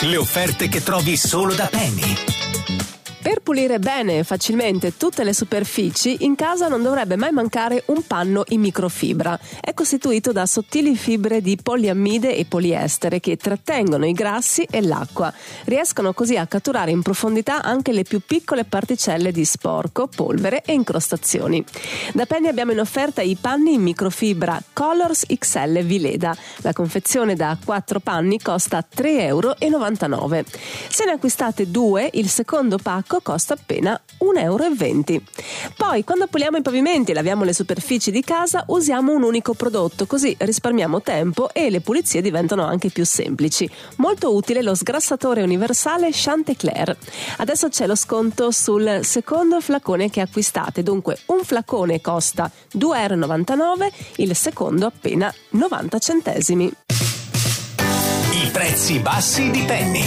Le offerte che trovi solo da Penny. Per pulire bene e facilmente tutte le superfici, in casa non dovrebbe mai mancare un panno in microfibra. È costituito da sottili fibre di poliammide e poliestere che trattengono i grassi e l'acqua. Riescono così a catturare in profondità anche le più piccole particelle di sporco, polvere e incrostazioni. Da Penny abbiamo in offerta i panni in microfibra Colors XL Vileda. La confezione da 4 panni costa 3,99 €. Se ne acquistate 2, il secondo pacco costa appena 1,20 €. Poi, quando puliamo i pavimenti e laviamo le superfici di casa, usiamo un unico prodotto, così risparmiamo tempo e le pulizie diventano anche più semplici. Molto utile lo sgrassatore universale Chanticleer. Adesso c'è lo sconto sul secondo flacone che acquistate, dunque un flacone costa 2,99 €, il secondo appena 90 centesimi. I prezzi bassi di Penny.